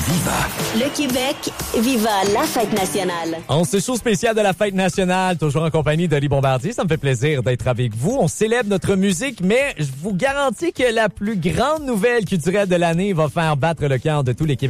Viva. Le Québec, viva la fête nationale. En ce show spécial de la fête nationale, toujours en compagnie d'Oli Bombardier, ça me fait plaisir d'être avec vous. On célèbre notre musique, mais je vous garantis que la plus grande nouvelle culturelle de l'année va faire battre le cœur de tous les Québécois.